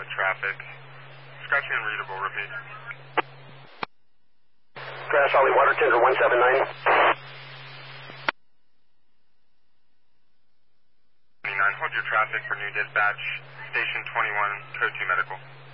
traffic. Scratchy unreadable, repeat. Crash Holly Water Tender 179. 29, hold your traffic for new dispatch. Station 21, code 2 medical.